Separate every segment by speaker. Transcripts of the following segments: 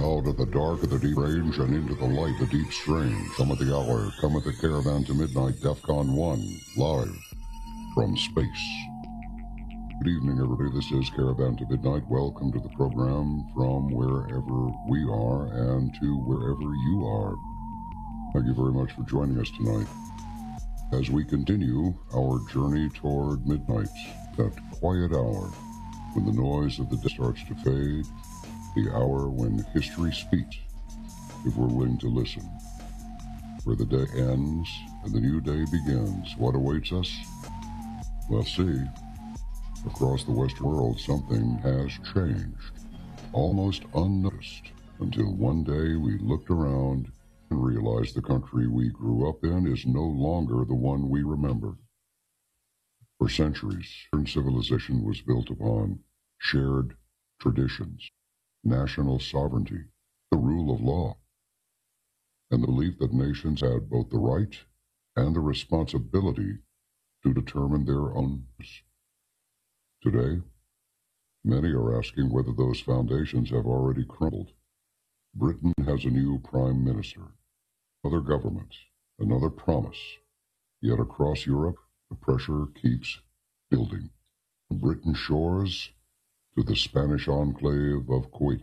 Speaker 1: Out of the dark of the deep range and into the light, the deep strange. Cometh the hour, cometh the caravan to midnight, DEFCON 1, live from space. Good evening, everybody. This is Caravan to Midnight. Welcome to the program from wherever we are and to wherever you are. Thank you very much for joining us tonight as we continue our journey toward midnight, that quiet hour when the noise of the day starts to fade, the hour when history speaks, if we're willing to listen, where the day ends and the new day begins. What awaits us? Let's see. Across the Western world, something has changed, almost unnoticed, until one day we looked around and realized the country we grew up in is no longer the one we remember. For centuries, civilization was built upon shared traditions, national sovereignty, the rule of law, and the belief that nations had both the right and the responsibility to determine their own. Today, many are asking whether those foundations have already crumbled. Britain has a new prime minister, another government, another promise. Yet across Europe, the pressure keeps building. From Britain's shores to the Spanish enclave of Kuwait.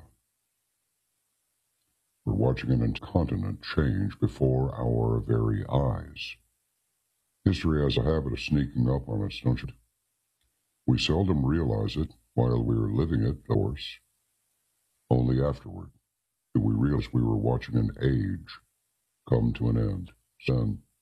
Speaker 1: We're watching an entire continent change before our very eyes. History has a habit of sneaking up on us, don't you? We seldom realize it while we're living it, of course. Only afterward do we realize we were watching an age come to an end. Then,